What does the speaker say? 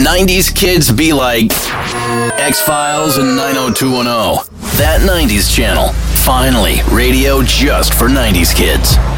90s kids be like X-Files and 90210. That 90s channel. Finally, radio just for 90s kids.